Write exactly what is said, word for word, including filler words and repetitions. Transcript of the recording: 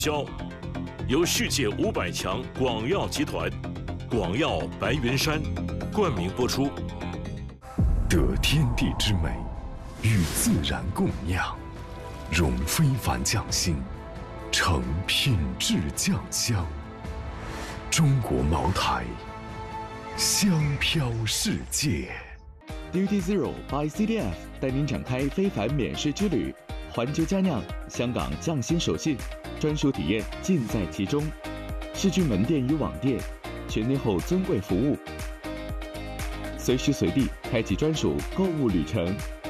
销由世界五百强广药集团、广药白云山冠名播出。 得天地之美，与自然共酿，融非凡匠心，成品质酱香。中国茅台，香飘世界。 Duty Zero by C D F 带您展开非凡免试之旅，环球佳酿，香港匠心手信，专属体验尽在其中。世居门店与网店，全天候尊贵服务，随时随地开启专属购物旅程。